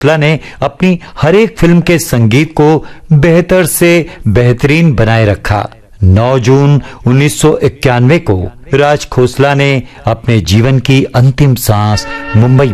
खोसला ने अपनी हर एक फिल्म के संगीत को बेहतर से बेहतरीन बनाए रखा। 9 जून 1991 को राज खोसला ने अपने जीवन की अंतिम सांस मुंबई